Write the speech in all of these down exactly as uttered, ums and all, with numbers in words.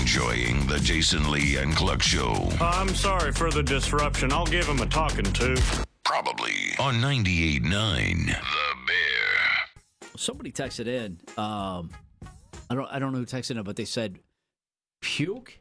enjoying the Jason Lee and Cluck Show. I'm sorry for the disruption. I'll give him a talking to. Probably on ninety-eight point nine The Bear. Somebody texted in. Um, I don't. I don't know who texted in, but they said puke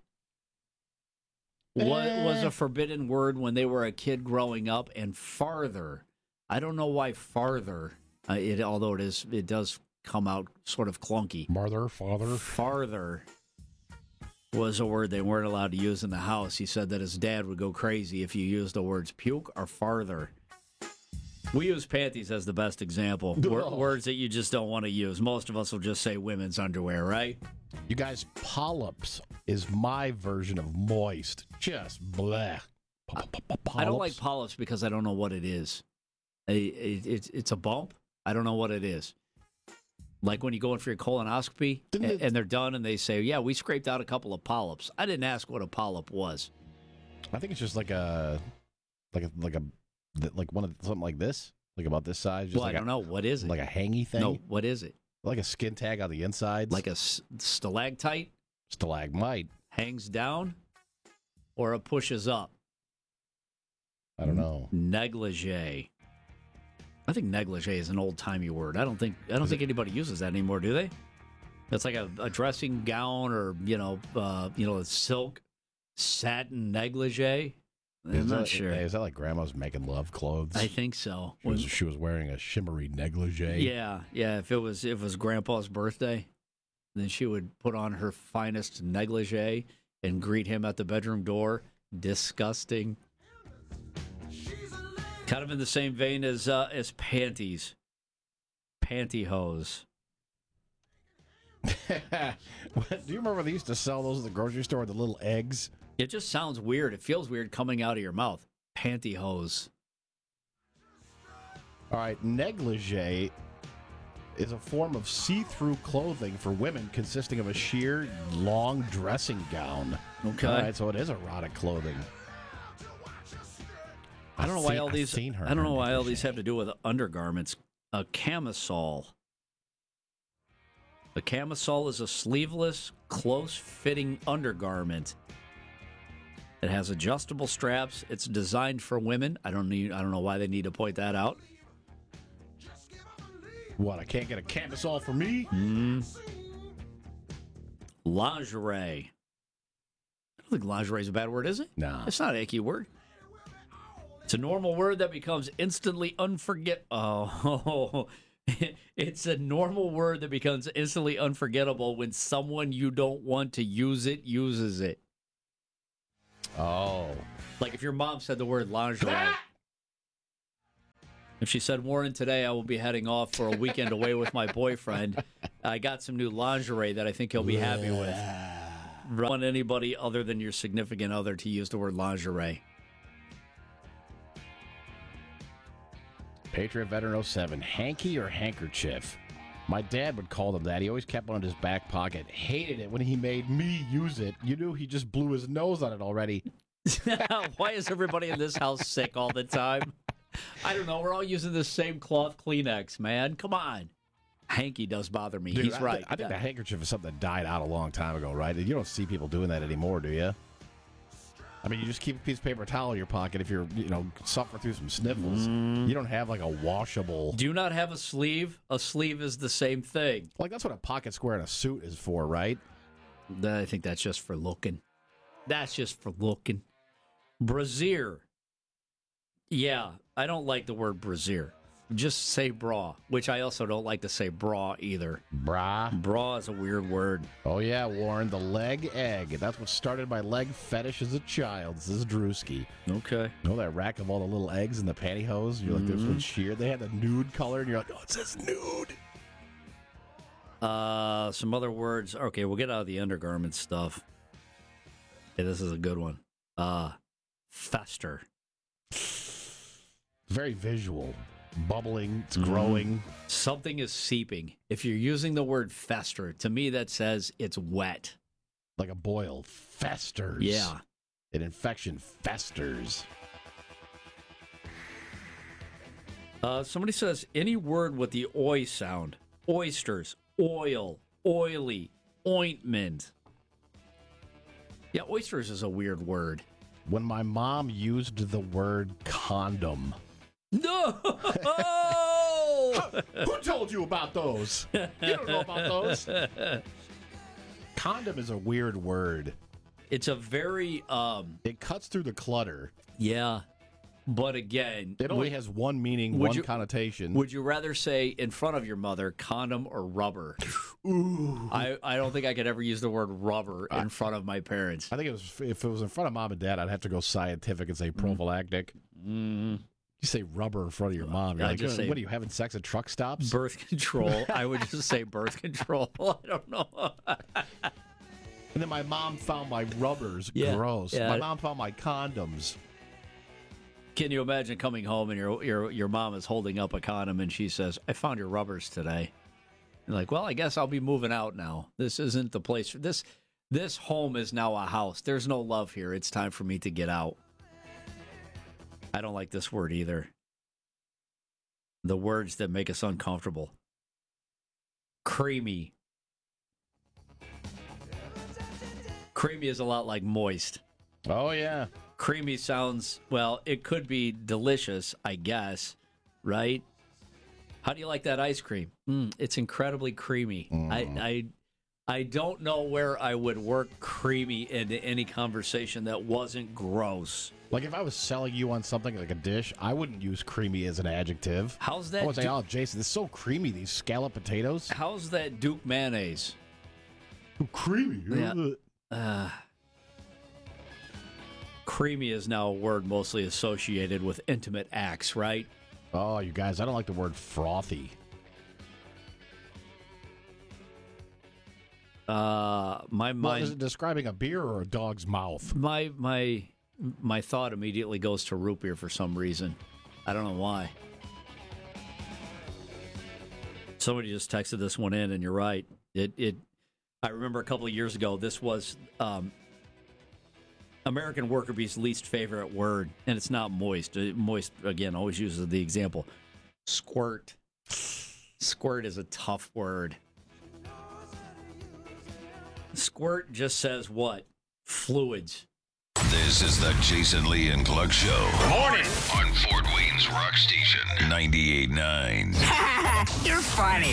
was, was a forbidden word when they were a kid growing up, and farther. I don't know why farther. Uh, it although it is it does come out sort of clunky. Mother, father. Farther was a word they weren't allowed to use in the house. He said that his dad would go crazy if you used the words puke or farther. We use panties as the best example. Wor- words that you just don't want to use. Most of us will just say women's underwear, right? You guys, polyps is my version of moist. Just bleh. I don't like polyps because I don't know what it is. It, it, it's a bump. I don't know what it is. Like when you go in for your colonoscopy and, and they're done and they say, yeah, we scraped out a couple of polyps. I didn't ask what a polyp was. I think it's just like a, like a, like a, like one of something like this, like about this size. Just Well, like I don't a, know. What is it? Like a hangy thing? No, what is it? Like a skin tag on the inside? Like a s- stalactite? Stalagmite. Hangs down? Or it pushes up? I don't know. Negligee. I think negligee is an old-timey word. I don't think I don't is think it? anybody uses that anymore, do they? It's like a, a dressing gown or, you know, uh, you know, a silk satin negligee. I'm is not that, sure. Is that like grandma's making love clothes? I think so. She was, she was wearing a shimmery negligee. Yeah, yeah. If it was if it was Grandpa's birthday, then she would put on her finest negligee and greet him at the bedroom door. Disgusting. Kind of in the same vein as uh, as panties, pantyhose. Do you remember they used to sell those at the grocery store, the little eggs? It just sounds weird. It feels weird coming out of your mouth. Pantyhose. All right, negligee is a form of see-through clothing for women consisting of a sheer, long dressing gown. Okay. All right, so it is erotic clothing. I don't know why all I've these. seen her I don't know why all negligee. these have to do with undergarments. A camisole. A camisole is a sleeveless, close-fitting undergarment. It has adjustable straps. It's designed for women. I don't need. I don't know why they need to point that out. What, I can't get a camisole for me? Mm. Lingerie. I don't think lingerie is a bad word, is it? No. It's not an icky word. It's a normal word that becomes instantly unforget. Oh, it's a normal word that becomes instantly unforgettable when someone you don't want to use it uses it. Oh. Like if your mom said the word lingerie. If she said, Warren, today I will be heading off for a weekend away with my boyfriend. I got some new lingerie that I think he'll be happy with. Don't want anybody other than your significant other to use the word lingerie. Patriot Veteran oh seven, hanky or handkerchief? My dad would call them that. He always kept one in his back pocket. Hated it when he made me use it. You knew he just blew his nose on it already. Why is everybody in this house sick all the time? I don't know. We're all using the same cloth Kleenex, man. Come on. Hanky does bother me. Dude, He's I right. Th- I think yeah. the handkerchief is something that died out a long time ago, right? You don't see people doing that anymore, do you? I mean, you just keep a piece of paper towel in your pocket if you're, you know, suffering through some sniffles. Mm. You don't have, like, a washable... Do you not have a sleeve? A sleeve is the same thing. Like, that's what a pocket square in a suit is for, right? I think that's just for looking. That's just for looking. Brassiere. Yeah, I don't like the word brassiere. Just say bra, which I also don't like to say bra either. Bra. Bra is a weird word. Oh, yeah, Warren, the leg egg. That's what started my leg fetish as a child. This is Drewski. Okay. You know that rack of all the little eggs in the pantyhose? You're like, Mm-hmm. this one's sheer. They had the nude color, and you're like, oh, it says nude. Uh, some other words. Okay, we'll get out of the undergarment stuff. Okay, this is a good one. Uh, fester. Very visual. Bubbling, it's growing. Something is seeping. If you're using the word fester, to me that says it's wet. Like a boil festers. Yeah. An infection festers. Uh, somebody says any word with the oi sound. Oysters, oil, oily, ointment. Yeah, oysters is a weird word. When my mom used the word condom. No! Who told you about those? You don't know about those. Condom is a weird word. It's a very, um... It cuts through the clutter. Yeah. But again... It only would, has one meaning, one you, connotation. Would you rather say in front of your mother, condom or rubber? Ooh. I, I don't think I could ever use the word rubber in I, front of my parents. I think it was if it was in front of mom and dad, I'd have to go scientific and say prophylactic. Mm-hmm. You say rubber in front of your mom. You're like, just say, what are you, having sex at truck stops? Birth control. I would just say birth control. I don't know. And then my mom found my rubbers. Yeah, Gross. Yeah. My mom found my condoms. Can you imagine coming home and your your your mom is holding up a condom and she says, I found your rubbers today. You're like, well, I guess I'll be moving out now. This isn't the place. For this, this home is now a house. There's no love here. It's time for me to get out. I don't like this word either. The words that make us uncomfortable. Creamy. Creamy is a lot like moist. Oh, yeah. Creamy sounds, well, it could be delicious, I guess, right? How do you like that ice cream? Mm, it's incredibly creamy. Mm. I, I I don't know where I would work creamy into any conversation that wasn't gross. Like if I was selling you on something like a dish, I wouldn't use creamy as an adjective. How's that? I would say, oh, Jason, this is so creamy, these scallop potatoes. How's that Duke mayonnaise? Oh, creamy. Yeah. Uh, creamy is now a word mostly associated with intimate acts, right? Oh, you guys, I don't like the word frothy. Uh, my mind. Well, is it describing a beer or a dog's mouth? My my my thought immediately goes to root beer for some reason. I don't know why. Somebody just texted this one in, and you're right. It it. I remember a couple of years ago, this was um, American Worker Bee's least favorite word, and it's not moist. Moist, again, always uses the example. Squirt. Squirt is a tough word. Squirt just says what? Fluids. This is the Jason Lee and Clark Show. Good morning. On Fort Wayne's Rock Station, ninety-eight point nine. You're funny.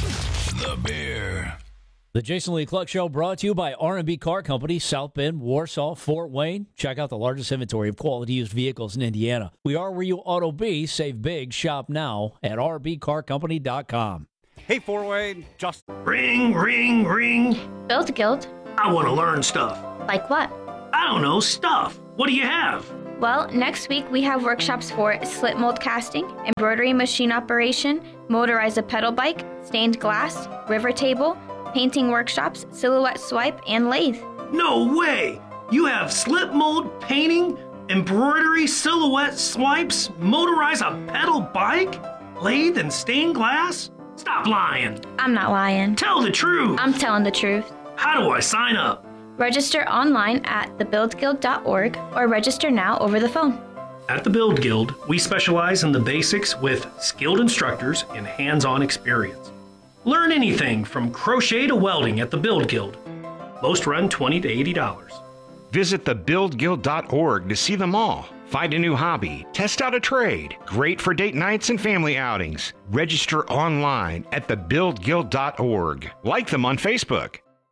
The Bear. The Jason Lee Cluck Show brought to you by R and B Car Company, South Bend, Warsaw, Fort Wayne. Check out the largest inventory of quality used vehicles in Indiana. We are where you ought to be. Save big. Shop now at r b car company dot com. Hey, Fort Wayne, just Ring, ring, ring. Build Guild. I want to learn stuff. Like what? I don't know, stuff. What do you have? Well, next week we have workshops for slip mold casting, embroidery machine operation, motorize a pedal bike, stained glass, river table, painting workshops, silhouette swipe, and lathe. No way! You have slip mold, painting, embroidery, silhouette swipes, motorize a pedal bike, lathe, and stained glass? Stop lying. I'm not lying. Tell the truth. I'm telling the truth. How do I sign up? Register online at the build guild dot org or register now over the phone. At the Build Guild, we specialize in the basics with skilled instructors and hands-on experience. Learn anything from crochet to welding at the Build Guild. Most run twenty to eighty dollars. Visit the build guild dot org to see them all. Find a new hobby. Test out a trade. Great for date nights and family outings. Register online at the build guild dot org. Like them on Facebook.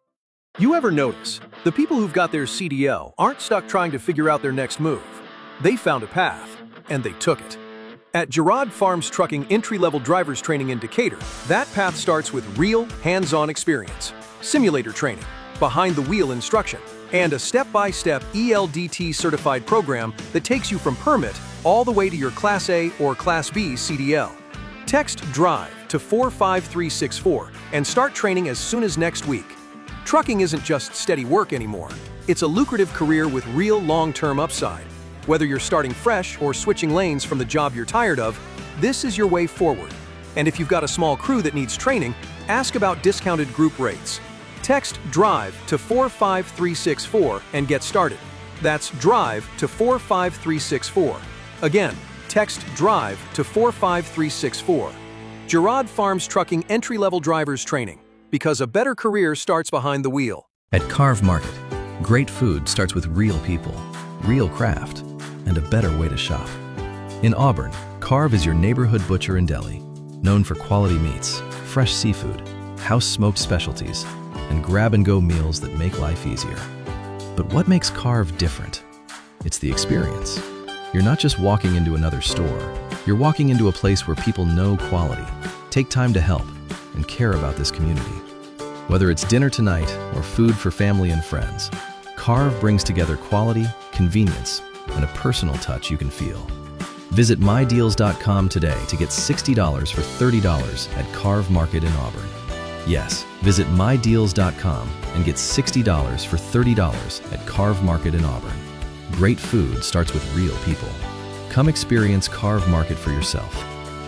You ever notice the people who've got their C D L aren't stuck trying to figure out their next move? They found a path, and they took it. At Gerard Farms Trucking Entry-Level Drivers Training in Decatur, that path starts with real, hands-on experience, simulator training, behind-the-wheel instruction, and a step-by-step E L D T-certified program that takes you from permit all the way to your Class A or Class B C D L. Text DRIVE to four five three six four and start training as soon as next week. Trucking isn't just steady work anymore. It's a lucrative career with real long-term upside. Whether you're starting fresh or switching lanes from the job you're tired of, this is your way forward. And if you've got a small crew that needs training, ask about discounted group rates. Text DRIVE to four five three six four and get started. That's DRIVE to four five three six four. Again, text DRIVE to four five three six four. Gerard Farms Trucking Entry-Level Drivers Training, because a better career starts behind the wheel. At Carve Market, Great food starts with real people, real craft, and a better way to shop. In Auburn, Carve is your neighborhood butcher and deli, known for quality meats, fresh seafood, house-smoked specialties, and grab-and-go meals that make life easier. But what makes Carve different? It's the experience. You're not just walking into another store. You're walking into a place where people know quality, take time to help, and care about this community. Whether it's dinner tonight or food for family and friends, Carve brings together quality, convenience, and a personal touch you can feel. Visit my deals dot com today to get sixty dollars for thirty dollars at Carve Market in Auburn. Yes, visit my deals dot com and get sixty dollars for thirty dollars at Carve Market in Auburn. Great food starts with real people. Come experience Carve Market for yourself.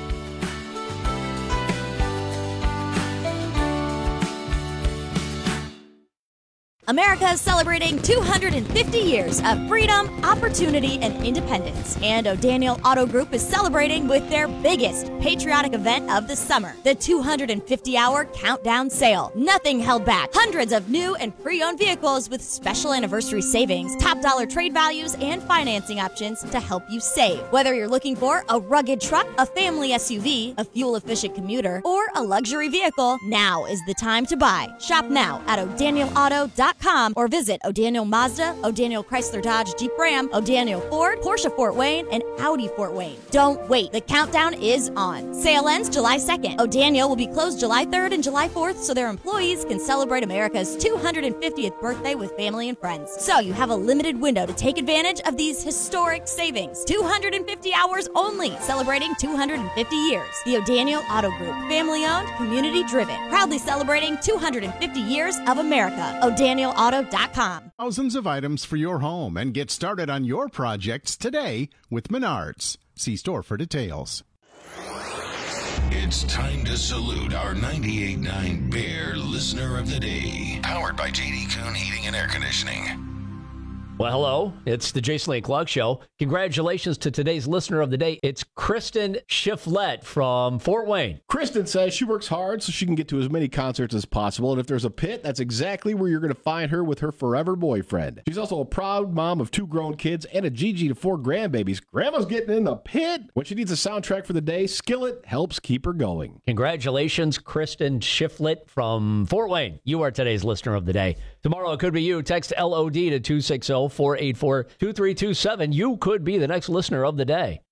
America is celebrating two hundred fifty years of freedom, opportunity, and independence. And O'Daniel Auto Group is celebrating with their biggest patriotic event of the summer, the two hundred fifty hour Countdown Sale. Nothing held back. Hundreds of new and pre-owned vehicles with special anniversary savings, top dollar trade values, and financing options to help you save. Whether you're looking for a rugged truck, a family S U V, a fuel-efficient commuter, or a luxury vehicle, now is the time to buy. Shop now at O'Daniel Auto dot com or visit O'Daniel Mazda, O'Daniel Chrysler Dodge Jeep Ram, O'Daniel Ford, Porsche Fort Wayne, and Audi Fort Wayne. Don't wait. The countdown is on. Sale ends July second. O'Daniel will be closed July third and July fourth so their employees can celebrate America's two hundred fiftieth birthday with family and friends. So you have a limited window to take advantage of these historic savings. two hundred fifty hours only, celebrating two hundred fifty years. The O'Daniel Auto Group, family-owned, community-driven, proudly celebrating two hundred fifty years of America. O'Daniel Auto dot com. Thousands of items for your home and get started on your projects today with Menards. See store for details. It's time to salute our ninety-eight point nine Bear Listener of the Day. Powered by J D Kuhn Heating and Air Conditioning. Well, hello. It's the Jason Lane Clark Show. Congratulations to today's listener of the day. It's Kristen Shiflett from Fort Wayne. Kristen says she works hard so she can get to as many concerts as possible, and if there's a pit, that's exactly where you're going to find her with her forever boyfriend. She's also a proud mom of two grown kids and a Gigi to four grandbabies. Grandma's getting in the pit. When she needs a soundtrack for the day, Skillet helps keep her going. Congratulations, Kristen Shiflett from Fort Wayne. You are today's listener of the day. Tomorrow it could be you. Text L O D to two six zero, four eight four, two three two seven. You could be the next listener of the day.